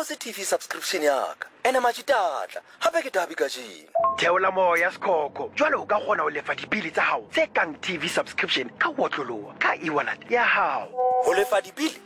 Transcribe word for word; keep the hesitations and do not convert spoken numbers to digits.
o se T V subscription ya ka ene matšitata gape ke tabi ka jeno theola moya Sekhokho jwale o ka kgona ho lefa dibili tsa hao tse kang T V subscription ka wotloloha ka e-wallet ya hao go lefa dibili